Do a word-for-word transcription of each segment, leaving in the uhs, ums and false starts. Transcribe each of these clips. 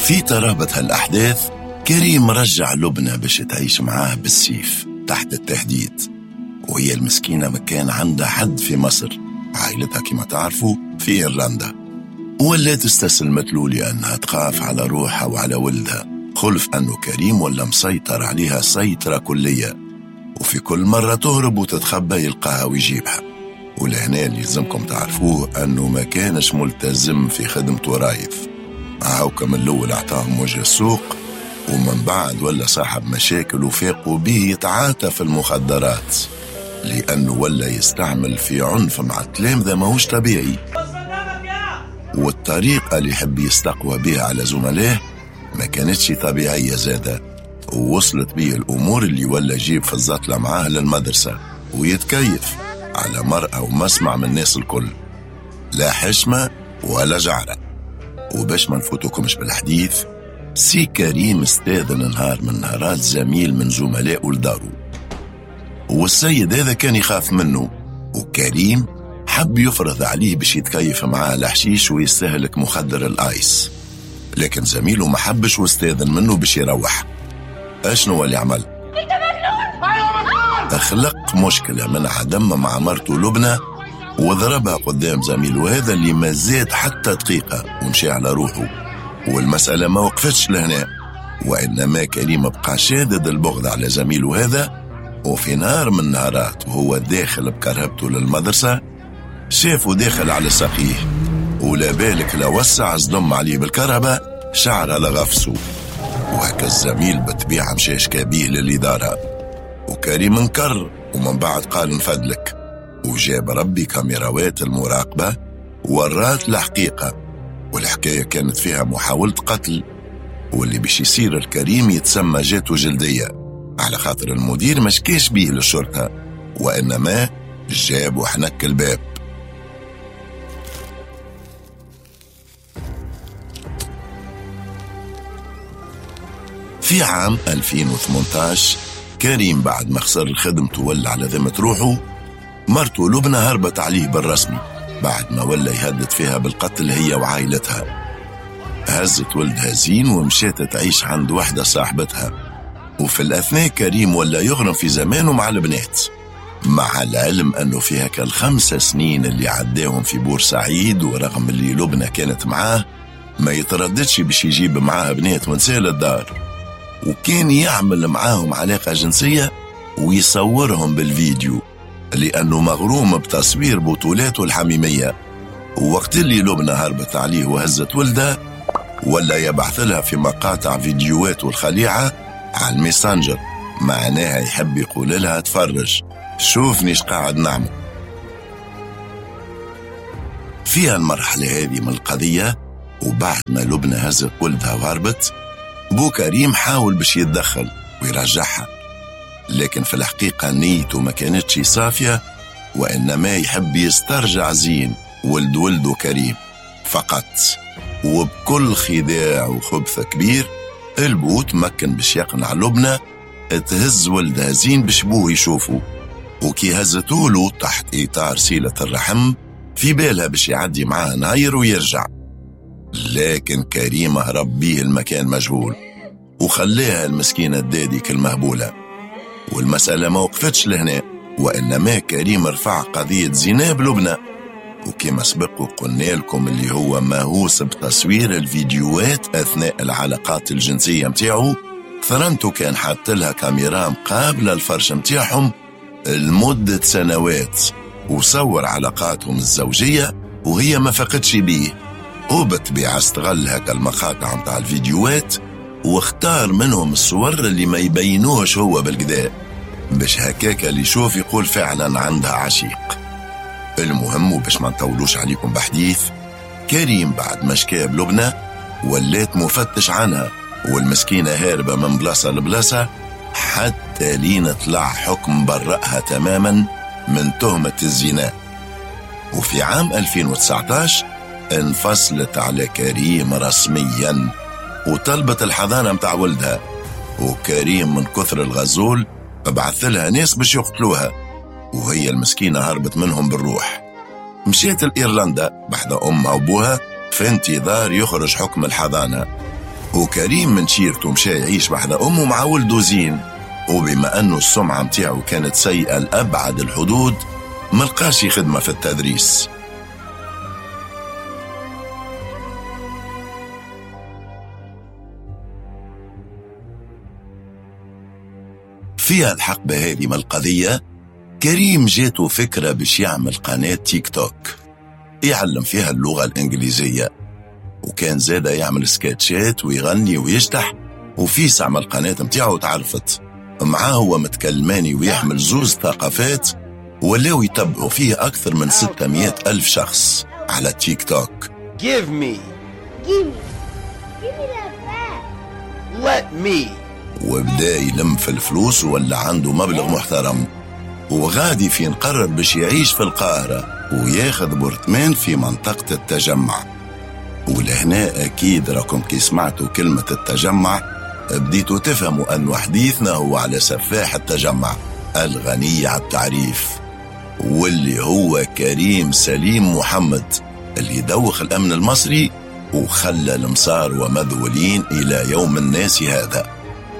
في ترابط هالأحداث كريم رجع لبنى باش تعيش معاه بالسيف تحت التهديد، وهي المسكينة ما كان عندها حد في مصر، عائلتها كما تعرفوا في إيرلندا، ولا تستسلمت له لأنها تخاف على روحها وعلى ولدها، خلف أنه كريم ولا مسيطر عليها سيطرة كلية، وفي كل مرة تهرب وتتخبى يلقاها ويجيبها. ولهنا اللي لازمكم تعرفوه أنه ما كانش ملتزم في خدمته رايث، هاوكا من الأول أعطاهم وجه السوق، ومن بعد ولا صاحب مشاكل وفاقوا به يتعاطى في المخدرات، لأنه ولا يستعمل في عنف مع التلامذة ماهوش طبيعي، والطريقة اللي يحب يستقوى بها على زملائه ما كانتش طبيعية زادة، ووصلت به الأمور اللي ولا يجيب في الزطلة معاه للمدرسة ويتكيف على مرأة ومسمع من الناس الكل، لا حشمة ولا جعرة. وباش ما نفوتكمش بالحديث، سي كريم استاذن نهار من نهارات زميل من زملائه لدارو، والسيد هذا كان يخاف منه، وكريم حب يفرض عليه باش يتكيف معاه الحشيش ويستهلك مخدر الآيس، لكن زميله ما حبش واستاذن منه باش يروح. اشنو اللي عمل؟ اخلق مشكلة من عدم مع مرته لبنى وضربها قدام زميله هذا اللي ما زاد حتى دقيقة ومشي على روحه. والمسألة ما وقفتش لهنا، وإنما كريم بقى شادد البغض على زميله هذا، وفي نهار من نهارات وهو داخل بكرهبته للمدرسة شافه داخل على ساقيه، ولا بالك لا وسع صدم عليه بالكرهبة شعر على غفصه، وهكا الزميل بتبيع مشاش كابيه للإدارة، وكريم انكر ومن بعد قال نفدلك، وجاب ربي كاميراوات المراقبة ورات الحقيقة، والحكاية كانت فيها محاولة قتل، واللي باش يصير الكريم يتسمى جاته جلدية على خاطر المدير مشكيش بيه للشرطة، وإنما جاب وحنك الباب. في عام ألفين وثمانية عشر كريم بعد ما خسر خدمته ولا على ذمة روحه، مرته لبنى هربت عليه بالرسمي بعد ما ولا يهدد فيها بالقتل هي وعائلتها. هزت ولدها زين ومشيت تعيش عند واحدة صاحبتها، وفي الأثناء كريم ولا يغرم في زمانه مع البنات، مع العلم أنه فيها كالخمسة سنين اللي عداهم في بورسعيد، ورغم اللي لبنى كانت معاه ما يترددش باش يجيب معاها بنات ونساء للدار، وكان يعمل معاهم علاقة جنسية ويصورهم بالفيديو لأنه مغروم بتصوير بطولاته الحميمية. ووقت اللي لبنى هربت عليه وهزت ولدها ولا يبعث لها في مقاطع فيديوهات الخليعة على الميسنجر، معناها يحب يقول لها تفرج شوفني ايش قاعد نعمل. فيها المرحلة هذه من القضية، وبعد ما لبنى هزت ولدها وهربت، بو كريم حاول باش يتدخل ويرجعها، لكن في الحقيقة نيته ما كانتش صافية، وإنما يحب يسترجع زين ولد ولده كريم فقط. وبكل خداع وخبث كبير البو تمكن باش يقنع لبنى تهز ولدها زين باش بوه يشوفه، وكي هزتوله تحت إطار سيلة الرحم في بالها باش يعدي معاه ناير ويرجع، لكن كريم هرب بيه المكان مجهول وخليها المسكينة الداديك المهبولة. والمسألة ما وقفتش لهنا، وإنما كريم رفع قضية زيناب لبنى، وكما سبق وقلنا لكم اللي هو مهووس بتصوير الفيديوهات أثناء العلاقات الجنسية متاعه، ثرنته كان حاط لها كاميرا مقابلة الفرش متاعهم لمدة سنوات، وصور علاقاتهم الزوجية وهي ما فقدش بيه، وبالطبيعة استغل هكا المقاطع متاع الفيديوهات واختار منهم الصور اللي ما يبينوهش هو بالكدا، باش هكاك اللي يشوف يقول فعلا عندها عشيق. المهم وباش ما نطولوش عليكم بحديث، كريم بعد ما شكى بلبنى ولات مفتش عنها، والمسكينة هاربة من بلاصة لبلاصة حتى لين طلع حكم برأها تماما من تهمة الزنا. وفي عام ألفين وتسعة عشر انفصلت على كريم رسميا وطلبت الحضانة متاع ولدها، وكريم من كثر الغزول بعث لها ناس باش يقتلوها، وهي المسكينة هربت منهم بالروح، مشيت لإيرلندا بحذا أمها وأبوها في انتظار يخرج حكم الحضانة. وكريم من شيرته مشى يعيش بحد أمه مع ولده زين، وبما أنه السمعة متاعه كانت سيئة لأبعد الحدود ملقاش خدمة في التدريس. فيها الحقبة هذه من القضية كريم جاته فكرة باش يعمل قناة تيك توك يعلم فيها اللغة الإنجليزية، وكان زادة يعمل سكيتشات ويغني ويشتح، وفي سعمل القناة متاعه تعرفت معاه هو متكلماني ويحمل زوز ثقافات، ولاو يتبعوا فيه أكثر من ستمائة ألف شخص على تيك توك. Give me Give me Give me that back. Let me وبدأ يلم في الفلوس ولا عنده مبلغ محترم، وغادي في نقرر باش يعيش في القاهرة وياخذ بورتمان في منطقة التجمع. ولهنا أكيد راكم كي سمعتوا كلمة التجمع بديتوا تفهموا أنه حديثنا هو على سفاح التجمع الغني على التعريف، واللي هو كريم سليم محمد اللي دوخ الأمن المصري وخلى المصار ومذولين إلى يوم الناس هذا.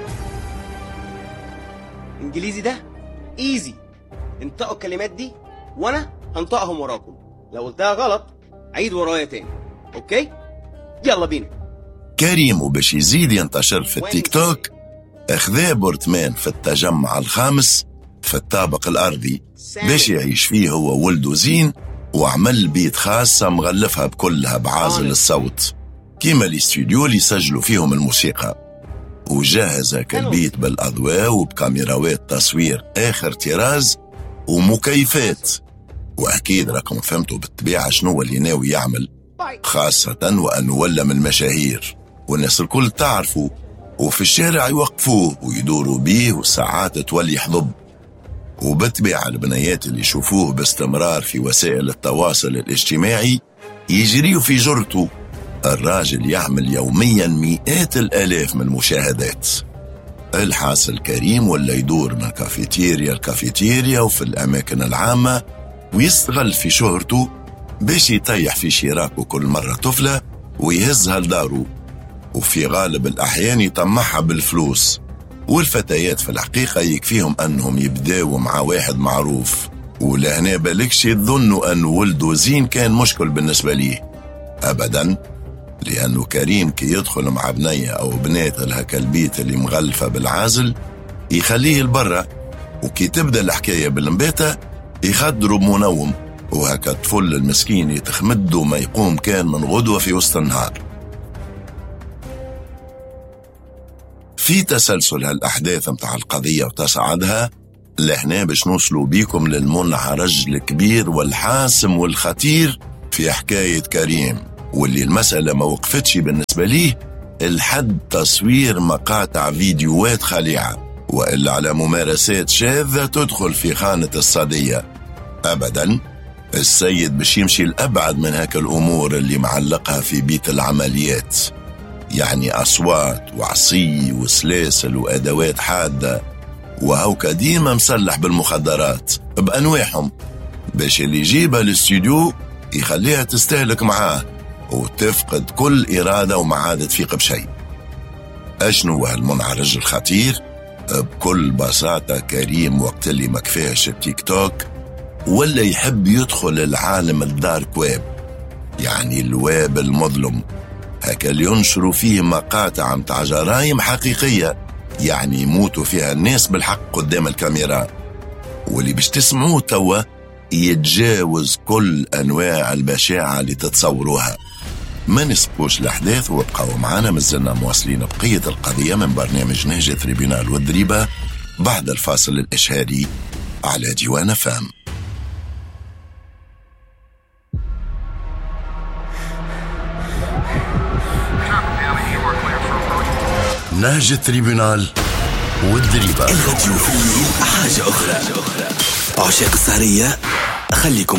إنجليزي ده إيزي، انطقوا الكلمات دي وأنا هنطقهم وراكم، لو قلتها غلط عيد ورايا تاني، أوكي؟ يلا بينا. كريم وباش يزيد ينتشر في التيك توك اخذاه بورتمان في التجمع الخامس في الطابق الأرضي باش يعيش فيه هو ولده زين، وعمل بيت خاصة مغلفها بكلها بعازل الصوت كيما الاستوديو اللي يسجلوا فيهم الموسيقى، وجهز البيت بالأضواء وبكاميراوات تصوير آخر طراز ومكيفات. وأكيد راكم فهمتوا بالطبيعة شنو اللي ناوي يعمل، خاصة وأنه ولا من المشاهير والناس الكل تعرفوا، وفي الشارع يوقفوه ويدوروا بيه وساعات تولي حضب. وبالطبيعة البنيات اللي يشوفوه باستمرار في وسائل التواصل الاجتماعي يجريوا في جرته. الراجل يعمل يوميا مئات الآلاف من المشاهدات. الحاصل كريم ولا يدور من كافيتيريا الكافيتيريا وفي الأماكن العامة ويستغل في شهرته باش يطيح في شراكه كل مرة طفلة ويهزها لداره، وفي غالب الأحيان يطمعها بالفلوس. والفتيات في الحقيقة يكفيهم أنهم يبداوا مع واحد معروف، ولهنا بالكش يظنوا أن ولده زين كان مشكل بالنسبة ليه أبدا، لأنه كريم كي يدخل مع بنية أو بنات الهكا البيت اللي مغلفة بالعازل يخليه البرة، وكي تبدأ الحكاية بالمباتة يخدروا بمنوم، وهكا الطفل المسكين يتخمد وما يقوم كان من غدوة في وسط النهار. في تسلسل هالأحداث متاع القضية وتصعدها لهنا باش نوصلوا بيكم للمنعرج الكبير والحاسم والخطير في حكاية كريم، واللي المسألة ما وقفتش بالنسبة ليه الحد تصوير مقاطع فيديوهات خليعة وإلا على ممارسات شاذة تدخل في خانة الصدية أبدا. السيد باش يمشي الأبعد من هاك الأمور اللي معلقها في بيت العمليات، يعني أصوات وعصي وسلاسل وأدوات حادة، وهوكا ديما مسلح بالمخدرات بأنواعهم باش اللي يجيبها للاستوديو يخليها تستهلك معاه وتفقد كل إرادة وما عاد تفيق بشيء. أشنو هالمنعرج الخطير؟ بكل بساطة كريم وقت اللي ما كفاهش التيك توك ولا يحب يدخل العالم الدارك ويب، يعني الويب المظلم، هكا اللي ينشروا فيه مقاطع متاع جرائم حقيقية، يعني يموتوا فيها الناس بالحق قدام الكاميرا، واللي باش تسمعوه توا يتجاوز كل أنواع البشاعة اللي تتصوروها. ما نسبوش الأحداث وابقوا معنا، مازلنا مواصلين بقية القضية من برنامج نهج تريبيونال والدريبة بعد الفاصل الإشهاري على ديوان فام. نهج التريبيونال والدريبة. الراديو في حاجة أخرى. عشاق السهرية خليكم